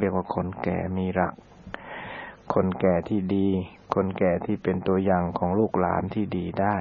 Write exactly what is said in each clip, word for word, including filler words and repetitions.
รียกว่าคนแก่มีหลักคนแก่ที่ดีคนแก่ที่เป็นตัวอย่างของลูกหลานที่ดีได้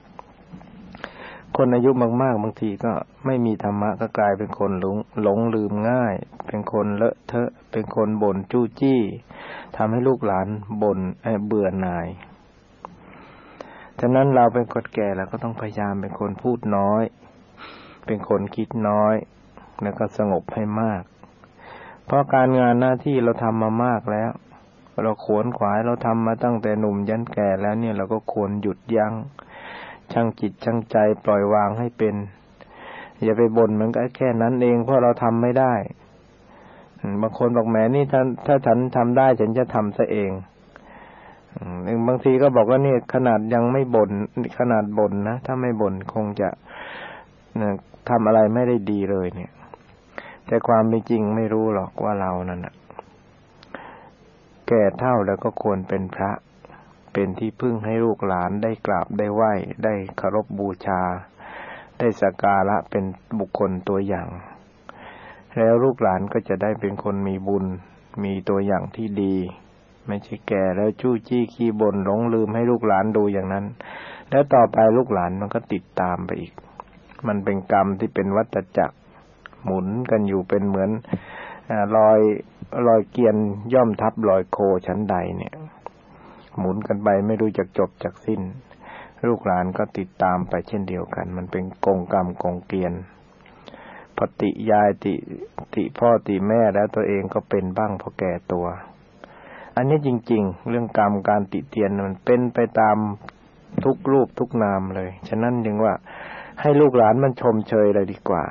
คนอายุมากๆบางทีก็ไม่มีธรรมะก็กลายเป็นคนหลงหลงลืมง่ายเป็นคนเลอะเทอะเป็นคนบ่นจู้จี้ทำให้ลูกหลานบ่นเบื่อหน่ายฉะนั้นเราเป็นคนแก่เราก็ต้องพยายามเป็นคนพูดน้อยเป็นคนคิดน้อยแล้วก็สงบให้มากเพราะการงานหน้าที่เราทำมามากแล้วเราขวนขวายเราทำมาตั้งแต่หนุ่มยันแก่แล้วเนี่ยเราก็ควรหยุดยั้งชั่งจิตชั่งใจปล่อยวางให้เป็นอย่าไปบ่นมันก็แค่นั้นเองเพราะเราทำไม่ได้บางคนบอกแหมนี่ถ้าถ้าฉันทำได้ฉันจะทำซะเองบางทีก็บอกว่านี่ขนาดยังไม่บ่นขนาดบ่นนะถ้าไม่บ่นคงจะทำอะไรไม่ได้ดีเลยเนี่ยแต่ความเป็นจริงไม่รู้หรอกว่าเรานั่นน่ะแก่เฒ่าแล้วก็ควรเป็นพระเป็นที่พึ่งให้ลูกหลานได้กราบได้ไหว้ได้เคารพบูชาได้สักการะเป็นบุคคลตัวอย่างแล้วลูกหลานก็จะได้เป็นคนมีบุญมีตัวอย่างที่ดีไม่ใช่แก่แล้วจู้จี้ขี้บ่นหลงลืมให้ลูกหลานดูอย่างนั้นแล้วต่อไปลูกหลานมันก็ติดตามไปอีกมันเป็นกรรมที่เป็นวัฏจักรหมุนกันอยู่เป็นเหมือนรอยรอยเกวียนย่อมทับรอยโคชั้นใดเนี่ยหมุนกันไปไม่รู้จักจบจักสิ้นลูกหลานก็ติดตามไปเช่นเดียวกันมันเป็นกงกรรมกงเกวียนพอติยายติติพ่อติแม่แล้วตัวเองก็เป็นบ้างพอแก่ตัวอันนี้จริงๆเรื่องกรรมการติเตียนมันเป็นไปตามทุกรูปทุกนามเลยฉะนั้นจึงว่าให้ลูกหลานมันชมเชยเลยดีกว่า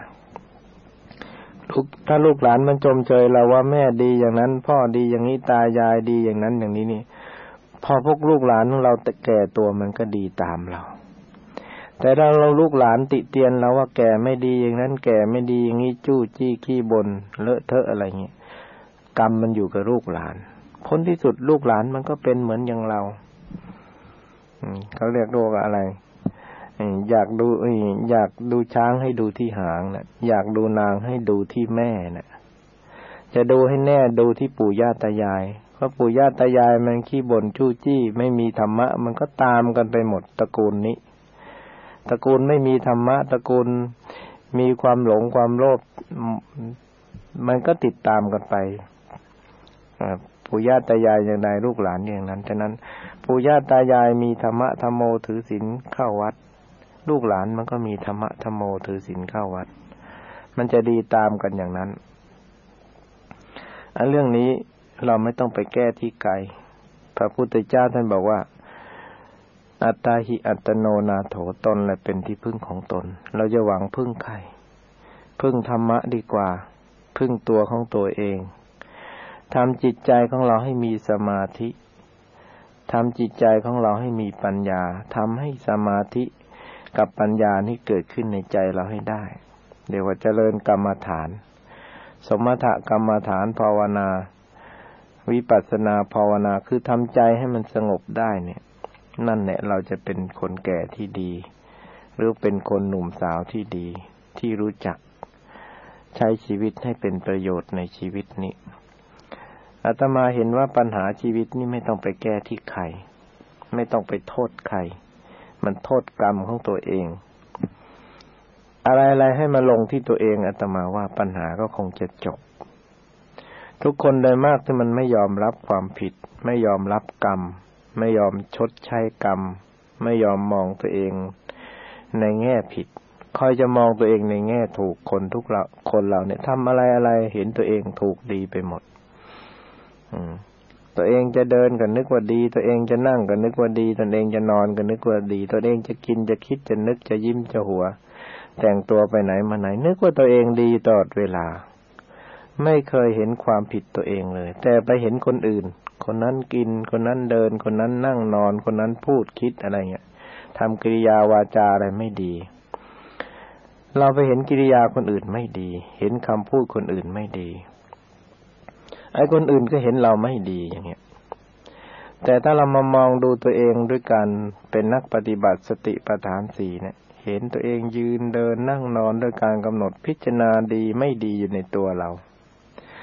ถ้าลูกหลานมันชมเชยเราว่าแม่ดีอย่างนั้นพ่อดีอย่างนี้ตายายดีอย่างนั้นอย่างนี้นี่พอพวกลูกหลานของเราแก่ตัวมันก็ดีตามเราแต่ถ้าเราลูกหลานติเตียนเราว่าแก่ไม่ดีอย่างนั้นแก่ไม่ดีอย่างนี้จู้จี้ขี้บ่นเลอะเทอะอะไรเงี้ยกรรมมันอยู่กับลูกหลานผลที่สุดลูกหลานมันก็เป็นเหมือนอย่างเราเขาเรียกโรคอะไรอยากดูอยากดูช้างให้ดูที่หางนะอยากดูนางให้ดูที่แม่นะจะดูให้แน่ดูที่ปู่ย่าตายายเพราะปู่ย่าตายายมันขี้บ่นจู้จี้ไม่มีธรรมะมันก็ตามกันไปหมดตระกูลนี้ตระกูลไม่มีธรรมะตระกูลมีความหลงความโลภมันก็ติดตามกันไปปู่ย่าตายายอย่างใดลูกหลานอย่างนั้นฉะนั้นปู่ย่าตายายมีธรรมะธรรมโมถือศีลเข้าวัดลูกหลานมันก็มีธรรมะธรรมโมถือศีลเข้าวัดมันจะดีตามกันอย่างนั้นอันเรื่องนี้เราไม่ต้องไปแก้ที่ไกลพระพุทธเจ้าท่านบอกว่าอัตตาหิอัตโนนาโถตนและเป็นที่พึ่งของตนเราจะหวังพึ่งใครพึ่งธรรมะดีกว่าพึ่งตัวของตัวเองทำจิตใจของเราให้มีสมาธิทำจิตใจของเราให้มีปัญญาทำให้สมาธิกับปัญญานี้เกิดขึ้นในใจเราให้ได้เรียกว่าเจริญกรรมฐานสมถกรรมฐานภาวนาวิปัสสนาภาวนาคือทำใจให้มันสงบได้เนี่ยนั่นแหละเราจะเป็นคนแก่ที่ดีหรือเป็นคนหนุ่มสาวที่ดีที่รู้จักใช้ชีวิตให้เป็นประโยชน์ในชีวิตนี้อาตมาเห็นว่าปัญหาชีวิตนี่ไม่ต้องไปแก้ที่ใครไม่ต้องไปโทษใครมันโทษกรรมของตัวเองอะไรๆให้มาลงที่ตัวเองอาตมาว่าปัญหาก็คงจะจบทุกคนโดยมากที่มันไม่ยอมรับความผิดไม่ยอมรับกรรมไม่ยอมชดใช้กรรมไม่ยอมมองตัวเองในแง่ผิดคอยจะมองตัวเองในแง่ถูกคนทุกเราคนเราเนี่ยทำอะไรอะไรเห็นตัวเองถูกดีไปหมดอืมตัวเองจะเดินก็นึกว่าดีตัวเองจะนั่งก็นึกว่าดีตัวเองจะนอนก็นึกว่าดีตัวเองจะกินจะคิดจะนึกจะยิ้มจะหัวแต่งตัวไปไหนมาไหนนึกว่าตัวเองดีตลอดเวลาไม่เคยเห็นความผิดตัวเองเลยแต่ไปเห็นคนอื่นคนนั้นกินคนนั้นเดินคนนั้นนั่งนอนคนนั้นพูดคิดอะไรเงี้ยทำกิริยาวาจาอะไรไม่ดีเราไปเห็นกิริยาคนอื่นไม่ดีเห็นคำพูดคนอื่นไม่ดีไอ้คนอื่นก็เห็นเราไม่ดีอย่างเงี้ยแต่ถ้าเรามามองดูตัวเองด้วยการเป็นนักปฏิบัติสติปัฏฐานสี่เนี่ยเห็นตัวเองยืนเดินนั่งนอนด้วยการกำหนดพิจารณาดีไม่ดีอยู่ในตัวเรา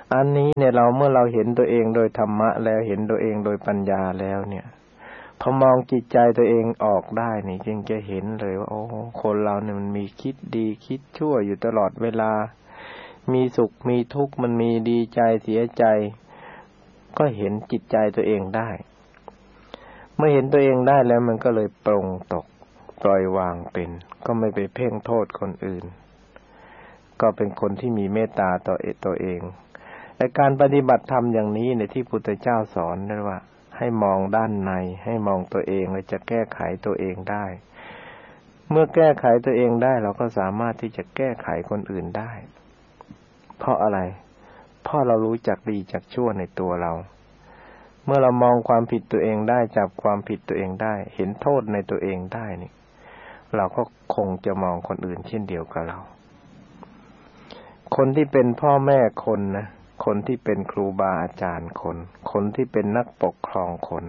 อันนี้เนี่ยเราเมื่อเราเห็นตัวเองโดยธรรมะแล้วเห็นตัวเองโดยปัญญาแล้วเนี่ยพอมองจิตใจตัวเองออกได้นี่จึงจะเห็นเลยว่าโอ้คนเราเนี่ยมันมีคิดดีคิดชั่วอยู่ตลอดเวลามีสุขมีทุกข์มันมีดีใจเสียใจก็เห็นจิตใจตัวเองได้เมื่อเห็นตัวเองได้แล้วมันก็เลยปรงตกปล่อยวางเป็นก็ไม่ไปเพ่งโทษคนอื่นก็เป็นคนที่มีเมตตาต่อตัวเองและการปฏิบัติธรรมอย่างนี้ในที่พุทธเจ้าสอนนั่นว่าให้มองด้านในให้มองตัวเองแล้วจะแก้ไขตัวเองได้เมื่อแก้ไขตัวเองได้เราก็สามารถที่จะแก้ไขคนอื่นได้เพราะอะไรเพราะเรารู้จักดีจักชั่วในตัวเราเมื่อเรามองความผิดตัวเองได้จับความผิดตัวเองได้เห็นโทษในตัวเองได้นี่เราก็คงจะมองคนอื่นเช่นเดียวกับเราคนที่เป็นพ่อแม่คนนะคนที่เป็นครูบาอาจารย์คนคนที่เป็นนักปกครองคน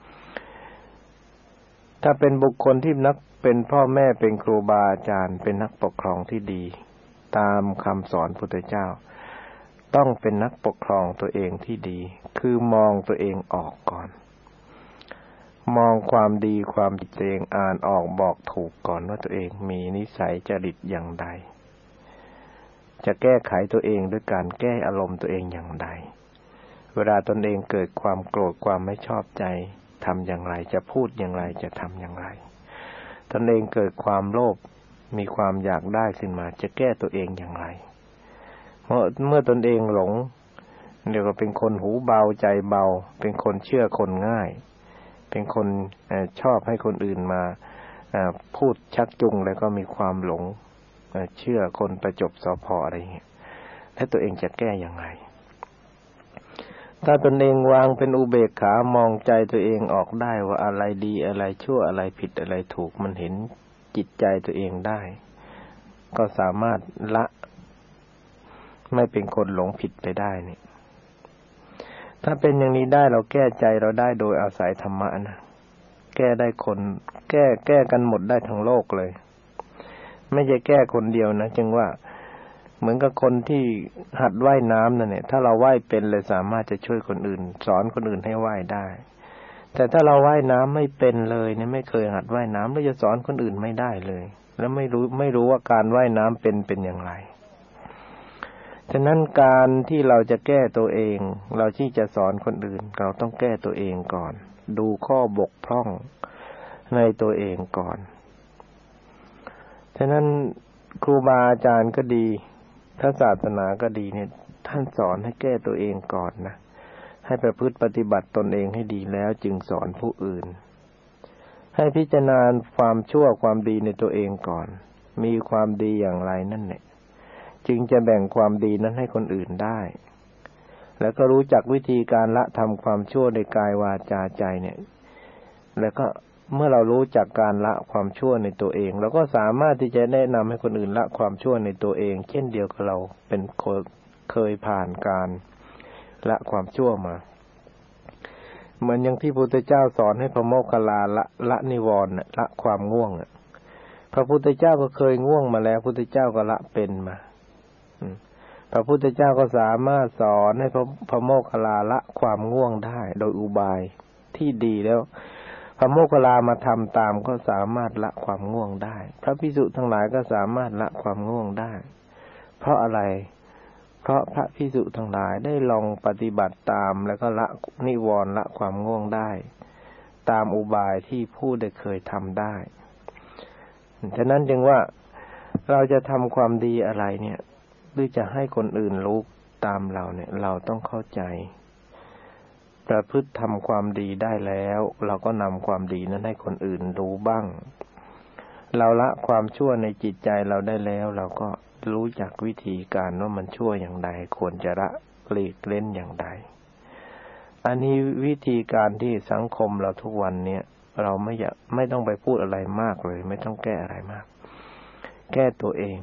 ถ้าเป็นบุคคลที่นักเป็นพ่อแม่เป็นครูบาอาจารย์เป็นนักปกครองที่ดีตามคำสอนพุทธเจ้าต้องเป็นนักปกครองตัวเองที่ดีคือมองตัวเองออกก่อนมองความดีความผิดตัวเองอ่านออกบอกถูกก่อนว่าตัวเองมีนิสัยจริตอย่างใดจะแก้ไขตัวเองด้วยการแก้อารมณ์ตัวเองอย่างใดเวลาตนเองเกิดความโกรธความไม่ชอบใจทำอย่างไรจะพูดอย่างไรจะทำอย่างไรตนเองเกิดความโลภมีความอยากได้ขึ้นมาจะแก้ตัวเองอย่างไรเมื่อเมื่อตนเองหลงเรียกว่าเป็นคนหูเบาใจเบาเป็นคนเชื่อคนง่ายเป็นคนชอบให้คนอื่นมาพูดชักจูงแล้วก็มีความหลงเชื่อคนประจบสพอะไรอย่างเงี้ยแล้วตัวเองจะแก้อย่างไรถ้าตนเองวางเป็นอุเบกขามองใจตัวเองออกได้ว่าอะไรดีอะไรชั่วอะไรผิดอะไรถูกมันเห็นจิตใจตัวเองได้ก็สามารถละไม่เป็นคนหลงผิดไปได้นี่ถ้าเป็นอย่างนี้ได้เราแก้ใจเราได้โดยอาศัยธรรมะนะแก้ได้คนแก้แก้กันหมดได้ทั้งโลกเลยไม่ใช่แก้คนเดียวนะจึงว่าเหมือนกับคนที่หัดว่ายน้ำนั่นเนี่ยถ้าเราว่ายเป็นเลยสามารถจะช่วยคนอื่นสอนคนอื่นให้ว่ายได้แต่ถ้าเราว่ายน้ำไม่เป็นเลยเนี่ยไม่เคยหัดว่ายน้ำเราจะสอนคนอื่นไม่ได้เลยแล้วไม่รู้ไม่รู้ว่าการว่ายน้ำเป็นเป็นอย่างไรฉะนั้นการที่เราจะแก้ตัวเองเราที่จะสอนคนอื่นเราต้องแก้ตัวเองก่อนดูข้อบกพร่องในตัวเองก่อนฉะนั้นครูบาอาจารย์ก็ดีถ้าศาสนาก็ดีเนี่ยท่านสอนให้แก้ตัวเองก่อนนะให้ประพฤติปฏิบัติตนเองให้ดีแล้วจึงสอนผู้อื่นให้พิจารณาความชั่วความดีในตัวเองก่อนมีความดีอย่างไรนั่นแหละจึงจะแบ่งความดีนั้นให้คนอื่นได้แล้วก็รู้จักวิธีการละทำความชั่วในกายวาจาใจเนี่ยแล้วก็เมื่อเรารู้จักการละความชั่วในตัวเองเราก็สามารถที่จะแนะนำให้คนอื่นละความชั่วในตัวเองเช่นเดียวกับเราเป็นคนเคยผ่านการละความชั่วมาเหมือนอย่างที่พระพุทธเจ้าสอนให้พระโมคคัลลาละละนิวรณ์ละความง่วงพระพุทธเจ้าก็เคยง่วงมาแล้วพระพุทธเจ้าก็ละเป็นมาพระพุทธเจ้าก็สามารถสอนให้พระพระโมคคัลลาละความง่วงได้โดยอุบายที่ดีแล้วพระโมคคัลลามาทำตามก็สามารถละความง่วงได้พระภิกษุทั้งหลายก็สามารถละความง่วงได้เพราะอะไรเพราะพระภิกษุทั้งหลายได้ลองปฏิบัติตามแล้วก็ละนิวรณ์ละความง่วงได้ตามอุบายที่ผู้ได้เคยทำได้ฉะนั้นจึงว่าเราจะทำความดีอะไรเนี่ยหรือจะให้คนอื่นรู้ตามเราเนี่ยเราต้องเข้าใจประพฤติทำความดีได้แล้วเราก็นำความดีนั้นให้คนอื่นรู้บ้างเราละความชั่วในจิตใจเราได้แล้วเราก็รู้จักวิธีการว่ามันชั่วอย่างใดควรจะละหลีกเล่นอย่างใดอันนี้วิธีการที่สังคมเราทุกวันเนี่ยเราไม่อยากไม่ต้องไปพูดอะไรมากเลยไม่ต้องแก้อะไรมากแก้ตัวเอง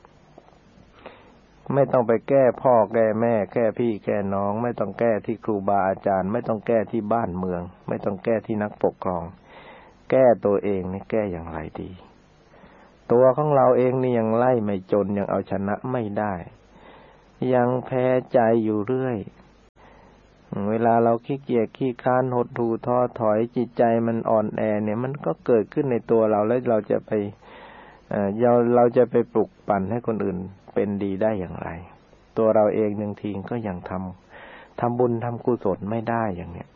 ไม่ต้องไปแก้พ่อแก้แม่แก้พี่แก้น้องไม่ต้องแก้ที่ครูบาอาจารย์ไม่ต้องแก้ที่บ้านเมืองไม่ต้องแก้ที่นักปกครองแก้ตัวเองนี่แก้อย่างไรดีตัวของเราเองนี่ยังไล่ไม่จนยังเอาชนะไม่ได้ยังแพ้ใจอยู่เรื่อยเวลาเราขี้เกียจขี้ค้านหดหู่ท้อถอยจิตใจมันอ่อนแอเนี่ยมันก็เกิดขึ้นในตัวเราแล้วเราจะไปเอ่อเราเราจะไปปลุกปั่นให้คนอื่นเป็นดีได้อย่างไรตัวเราเองหนึ่งทีก็ยังทำทำบุญทำกุศลไม่ได้อย่างเนี้ย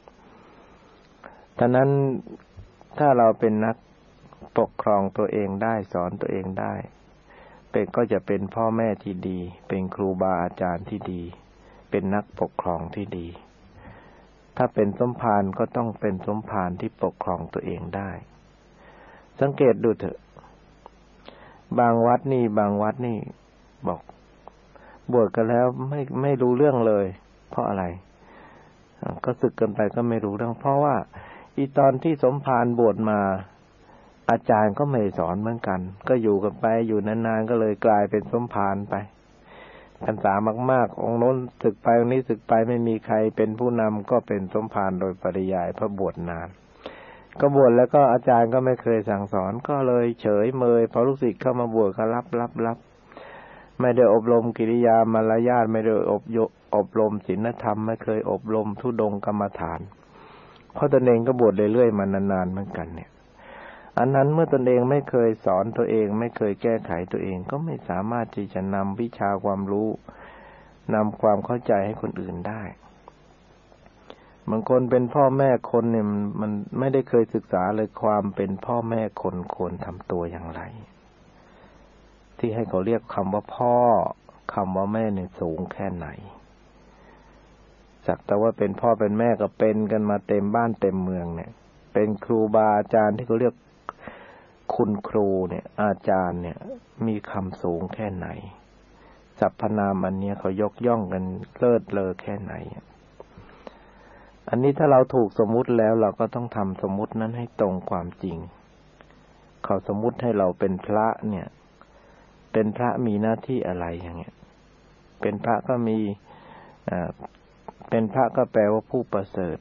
ฉะนั้นถ้าเราเป็นนักปกครองตัวเองได้สอนตัวเองได้เป็นก็จะเป็นพ่อแม่ที่ดีเป็นครูบาอาจารย์ที่ดีเป็นนักปกครองที่ดีถ้าเป็นสมภารก็ต้องเป็นสมภารที่ปกครองตัวเองได้สังเกตดูเถอะบางวัดนี่บางวัดนี่บอกบวชกันแล้วไม่ไม่รู้เรื่องเลยเพราะอะไรก็สึกกันไปก็ไม่รู้เรื่องเพราะว่าอีตอนที่สมภารบวชมาอาจารย์ก็ไม่สอนเหมือนกันก็อยู่กันไปอยู่นานๆก็เลยกลายเป็นสมภารไปพรรษามากๆองค์โน้นศึกไปองค์นี้ศึกไปไม่มีใครเป็นผู้นำก็เป็นสมภารโดยปริยายเพราะบวชนานก็บวชแล้วก็อาจารย์ก็ไม่เคยสั่งสอนก็เลยเฉยเมยพอลูกศิษย์เข้ามาบวชก็รับรับรับไม่ได้อบรมกิริยามารยาทไม่ได้อบยอบรมศีลธรรมไม่เคยอบรมธุดงค์กรรมฐานเพราะตนเองก็บวชเรื่อยๆมานานๆเหมือนกันเนี่ยอันนั้นเมื่อตนเองไม่เคยสอนตัวเองไม่เคยแก้ไขตัวเองก็ไม่สามารถที่จะนำวิชาความรู้นำความเข้าใจให้คนอื่นได้บางคนเป็นพ่อแม่คนเนี่ยมันมันไม่ได้เคยศึกษาเลยความเป็นพ่อแม่คนควรทำตัวอย่างไรที่ให้เขาเรียกคำว่าพ่อคำว่าแม่เนี่ยสูงแค่ไหนสักแต่ว่าเป็นพ่อเป็นแม่ก็เป็นกันมาเต็มบ้านเต็มเมืองเนี่ยเป็นครูบาอาจารย์ที่เขาเรียกคุณครูเนี่ยอาจารย์เนี่ยมีคำสูงแค่ไหนสรรพนามอันนี้เขายกย่องกันเลิศเลอแค่ไหนอันนี้ถ้าเราถูกสมมุติแล้วเราก็ต้องทำสมมุตินั้นให้ตรงความจริงเขาสมมุติให้เราเป็นพระเนี่ยเป็นพระมีหน้าที่อะไรอย่างเงี้ยเป็นพระก็มีอ่าเป็นพระก็แปลว่าผู้ประเสริฐ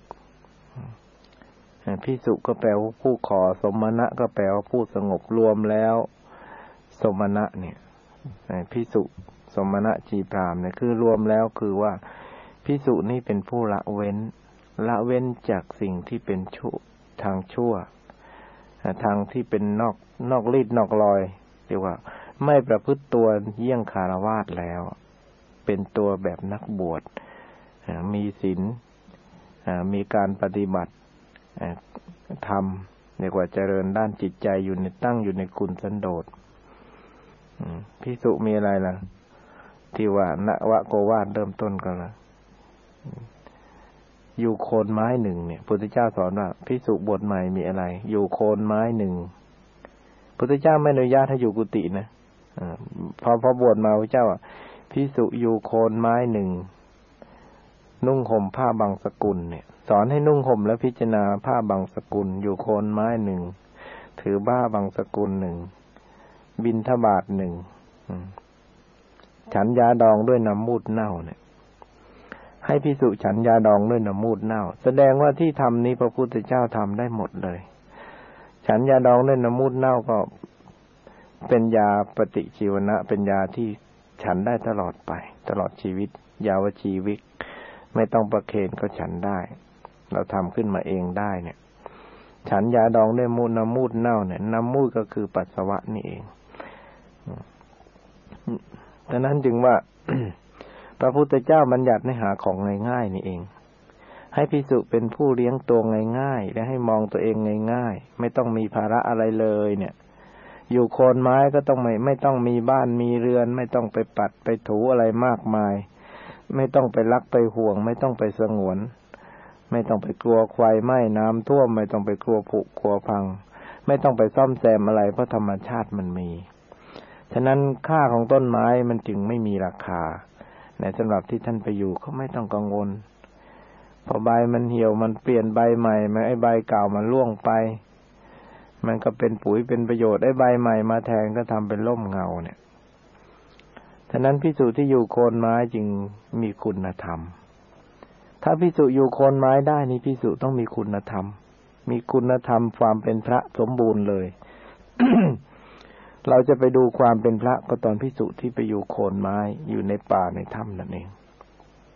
ภิกษุก็แปลว่าผู้ขอสมณะก็แปลว่าผู้สงบรวมแล้วสมณะเนี่ยภิกษุสมณะจีพรามเนี่ยคือรวมแล้วคือว่าภิกษุนี่เป็นผู้ละเว้นละเว้นจากสิ่งที่เป็นชั่วทางชั่วทางที่เป็นนอกนอกรีดนอกรอยเรียกว่าไม่ประพฤติตัวเยี่ยงคฤหัสถ์แล้วเป็นตัวแบบนักบวชมีศีลมีการปฏิบัติธรรมเรียกว่าเจริญด้านจิตใจอยู่ในตั้งอยู่ในคุณสันโดษภิกษุมีอะไรล่ะที่ว่านวโกวาทเริ่มต้นกันละอยู่โคนไม้หนึ่งเนี่ยพุทธเจ้าสอนว่าภิกษุบวชใหม่มีอะไรอยู่โคนไม้หนึ่งพุทธเจ้าไม่อนุญาตให้อยู่กุฏินะพอพอบวชมาพระเจ้าอ่ะภิกษุอยู่โคนไม้หนึ่งนุ่งห่มผ้าบางสกุลเนี่ยสอนให้นุ่งห่มและพิจารณาผ้าบางสกุลอยู่โคนไม้หนึ่งถือบ้าบางสกุลหนึ่งบิณฑบาตหนึ่งฉันยาดองด้วยน้ำมูดเน่าเนี่ยให้ภิกษุฉันยาดองด้วยน้ำมูดเน่าแสดงว่าที่ทำนี้พระพุทธเจ้าทำได้หมดเลยฉันยาดองด้วยน้ำมูดเน่าก็เป็นยาปฏิชีวนะเป็นยาที่ฉันได้ตลอดไปตลอดชีวิตยาวชีวิตไม่ต้องประเคนก็ฉันได้เราทำขึ้นมาเองได้เนี่ยฉันยาดองด้วยมูดน้ำมูดเน่าเนี่ยน้ำมูดก็คือปัสสาวะนี่เองดังนั้นจึงว่า พระพุทธเจ้าบัญญัติให้หาของง่ายๆนี่เองให้ภิกษุเป็นผู้เลี้ยงตัวง่ายๆและให้มองตัวเองง่ายๆไม่ต้องมีภาระอะไรเลยเนี่ยอยู่โคนไม้ก็ต้องไม่ไม่ต้องมีบ้านมีเรือนไม่ต้องไปปัดไปถูอะไรมากมายไม่ต้องไปรักไปห่วงไม่ต้องไปสงวนไม่ต้องไปกลัวไฟไหม้น้ำท่วมไม่ต้องไปกลัวผุกลัวพังไม่ต้องไปซ่อมแซมอะไรเพราะธรรมชาติมันมีฉะนั้นค่าของต้นไม้มันจึงไม่มีราคาในสำหรับที่ท่านไปอยู่เขาไม่ต้องกังวลพอใบมันเหี่ยวมันเปลี่ยนใบใหม่มาไอ้ใบเก่ามันร่วงไปมันก็เป็นปุ๋ยเป็นประโยชน์ไอ้ใบใหม่มาแทนก็ทำเป็นร่มเงาเนี่ยฉะนั้นภิกษุที่อยู่โคนไม้จึงมีคุณธรรมถ้าภิกษุอยู่โคนไม้ได้นี่ภิกษุต้องมีคุณธรรมมีคุณธรรมความเป็นพระสมบูรณ์เลยเราจะไปดูความเป็นพระก็ตอนภิกษุที่ไปอยู่โคนไม้อยู่ในป่าในถ้ำนั่นเอง